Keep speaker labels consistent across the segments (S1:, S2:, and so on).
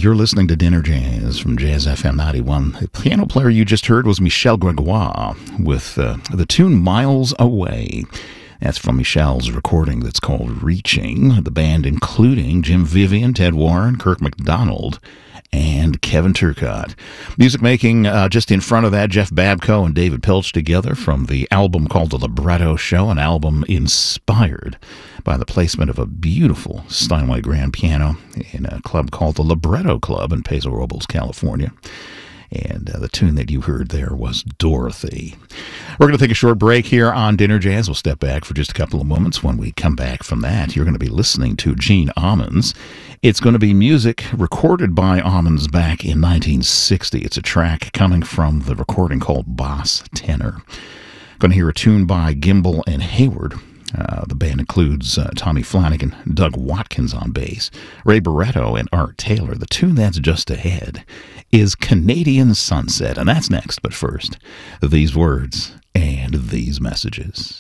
S1: You're listening to Dinner Jazz from Jazz FM 91. The piano player you just heard was Michel Gregoire with the tune Miles Away. That's from Michel's recording that's called Reaching. The band including Jim Vivian, Ted Warren, Kirk McDonald, and Kevin Turcotte. Music making just in front of that, Jeff Babko and David Pilch together from the album called The Libretto Show, an album inspired by the placement of a beautiful Steinway grand piano in a club called the Libretto Club in Paso Robles, California. And the tune that you heard there was Dorothy. We're going to take a short break here on Dinner Jazz. We'll step back for just a couple of moments. When we come back from that, you're going to be listening to Gene Ammons. It's going to be music recorded by Ammons back in 1960. It's a track coming from the recording called Boss Tenor. Going to hear a tune by Gimbel and Hayward. The band includes Tommy Flanagan, Doug Watkins on bass, Ray Barretto, and Art Taylor. The tune that's just ahead is Canadian Sunset, and that's next. But first, these words and these messages.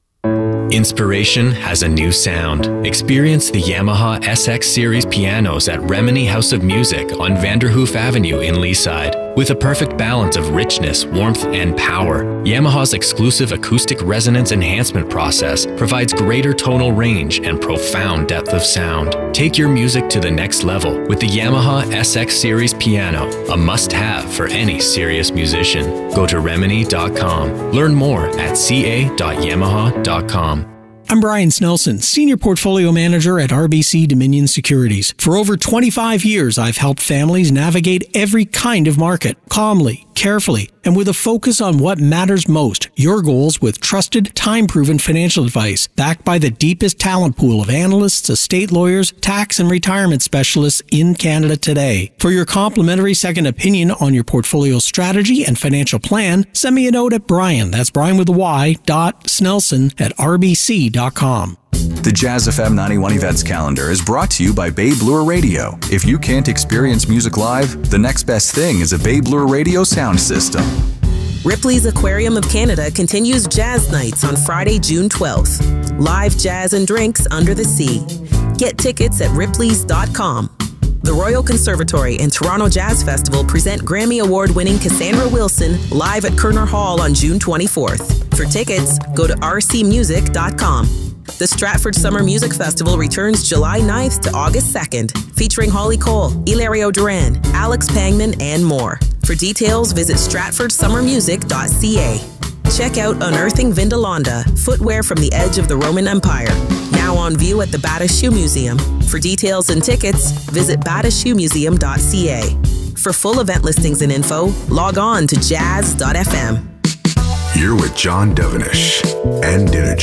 S2: Inspiration has a new sound. Experience the Yamaha SX Series pianos at Remini House of Music on Vanderhoof Avenue in Leaside. With a perfect balance of richness, warmth, and power, Yamaha's exclusive acoustic resonance enhancement process provides greater tonal range and profound depth of sound. Take your music to the next level with the Yamaha SX Series piano, a must-have for any serious musician. Go to Remini.com. Learn more at ca.yamaha.com.
S3: I'm Brian Snelson, Senior Portfolio Manager at RBC Dominion Securities. For over 25 years, I've helped families navigate every kind of market, calmly, carefully, and with a focus on what matters most, your goals with trusted, time-proven financial advice, backed by the deepest talent pool of analysts, estate lawyers, tax and retirement specialists in Canada today. For your complimentary second opinion on your portfolio strategy and financial plan, send me a note at Brian, that's Brian with a Y, .snelson@rbc.com.
S4: The Jazz FM 91 events calendar is brought to you by Bay Bloor Radio. If you can't experience music live, the next best thing is a Bay Bloor Radio sound system.
S5: Ripley's Aquarium of Canada continues Jazz Nights on Friday, June 12th. Live jazz and drinks under the sea. Get tickets at ripleys.com. The Royal Conservatory and Toronto Jazz Festival present Grammy Award-winning Cassandra Wilson live at Kerner Hall on June 24th. For tickets, go to rcmusic.com. The Stratford Summer Music Festival returns July 9th to August 2nd, featuring Holly Cole, Hilario Duran, Alex Pangman, and more. For details, visit stratfordsummermusic.ca. Check out Unearthing Vindolanda, footwear from the edge of the Roman Empire. Now on view at the Bata Shoe Museum. For details and tickets, visit batashoemuseum.ca. For full event listings and info, log on to jazz.fm.
S6: You're with John Devenish and Dinner